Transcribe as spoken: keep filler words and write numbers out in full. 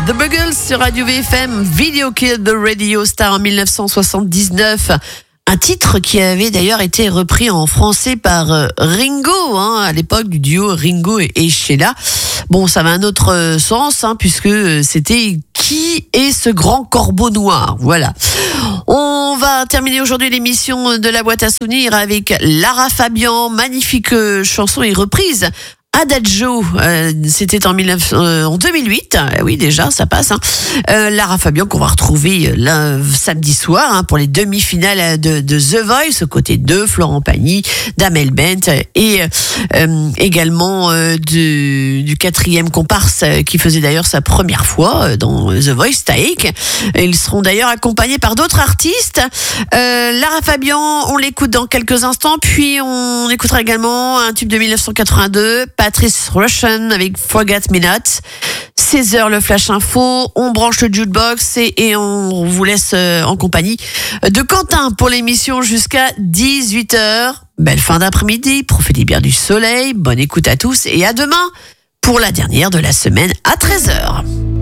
The Buggles sur Radio V F M, Video Kill the Radio Star en dix-neuf cent soixante-dix-neuf. Un titre qui avait d'ailleurs été repris en français par Ringo, hein, à l'époque du duo Ringo et Sheila. Bon, ça avait un autre sens, hein, puisque c'était Qui est ce grand corbeau noir? Voilà. On va terminer aujourd'hui l'émission de la boîte à souvenirs avec Lara Fabian, magnifique chanson et reprise. Adagio, euh, c'était en, mille neuf cents, euh, en deux mille huit, euh, oui déjà ça passe. Hein. Euh, Lara Fabian qu'on va retrouver euh, là, samedi soir hein, pour les demi-finales de, de The Voice, aux côtés de Florent Pagny, d'Amel Bent et euh, également euh, du, du quatrième comparse euh, qui faisait d'ailleurs sa première fois euh, dans The Voice, Taïk. Ils seront d'ailleurs accompagnés par d'autres artistes. Euh, Lara Fabian, on l'écoute dans quelques instants, puis on écoutera également un tube de dix-neuf cent quatre-vingt-deux. Patrice Rushen avec Forget Me Not. seize heures le Flash Info, on branche le jukebox et, et on vous laisse euh, en compagnie de Quentin pour l'émission jusqu'à dix-huit heures. Belle fin d'après-midi, profitez bien du soleil, bonne écoute à tous et à demain pour la dernière de la semaine à treize heures.